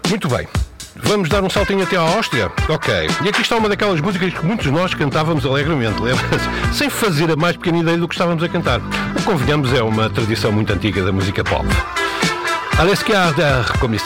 Muito bem. Vamos dar um saltinho até à Áustria? Ok. E aqui está uma daquelas músicas que muitos de nós cantávamos alegremente, lembra-se? Sem fazer a mais pequena ideia do que estávamos a cantar. O que convenhamos é uma tradição muito antiga da música pop. Alles klar, der Kommissar.